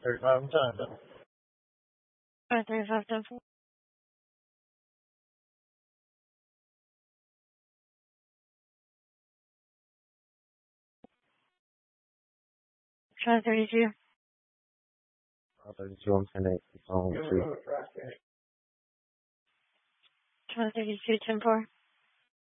35 and time. 35, 10, 4. Try 32. 32, I'm 10-8. It's on 2. Try 32, 10, 4.